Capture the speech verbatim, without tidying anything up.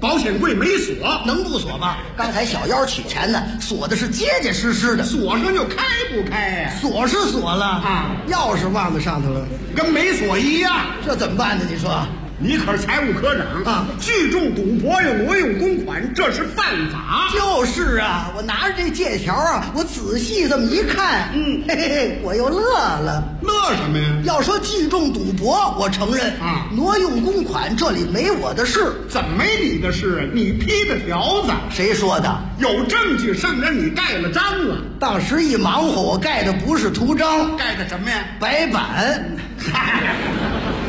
保险柜没锁， 能不锁吗？刚才小妖取钱呢，锁的是结结实实的， 锁上就开不开呀、啊？ 锁是锁了啊，钥匙忘在上头了， 跟没锁一样。 这怎么办呢？你说？ 你可是财务科长啊！ 聚众赌博又挪用公款，这是犯法。 就是啊，我拿着这借条啊，我仔细这么一看， 嗯， 嘿嘿嘿，我又乐了。 乐什么呀？ 要说聚众赌博，我承认啊， 挪用公款这里没我的事。 怎么没你的事？你批的条子。 谁说的？ 有证据证明你盖了章了。 当时一忙活，我盖的不是图章， 盖的什么呀？ 白板。